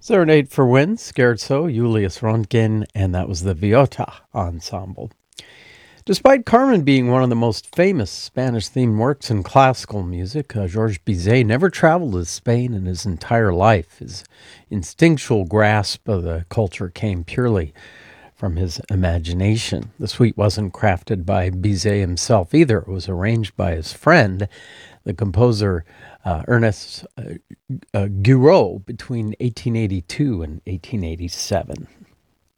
Serenade for Wind, Scherzo, Julius Röntgen, and that was the Viota Ensemble. Despite Carmen being one of the most famous Spanish-themed works in classical music, Georges Bizet never traveled to Spain in his entire life. His instinctual grasp of the culture came purely from his imagination. The suite wasn't crafted by Bizet himself either. It was arranged by his friend, the composer Ernest Guiraud, between 1882 and 1887.